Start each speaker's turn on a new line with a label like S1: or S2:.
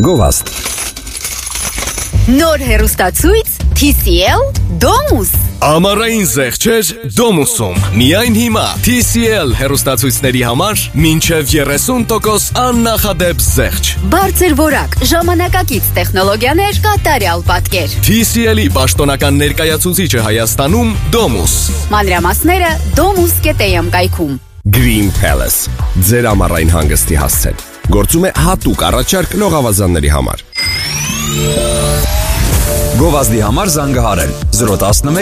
S1: Գովազդ։
S2: Նոր հեռուստացույց TCL Domus։
S3: Ամառային զեղ չէր Domus-ում։ Միայն հիմա TCL հեռուստացույցների համար մինչև 30% աննախադեպ զեղչ։
S2: Բարձր որակ, ժամանակակից տեխնոլոգիաներ, կատարյալ պատկեր։
S3: TCL-ի պաշտոնական ներկայացուցիչը Հայաստանում Domus։
S2: Մանրամասները domus.am կայքում։
S1: Green Palace։ Ձեր ամառային հանգստի հասցեն։ Գործում է հատուկ առաջարկ լողավազանների համար։
S4: Գովազդի համար զանգահարել 011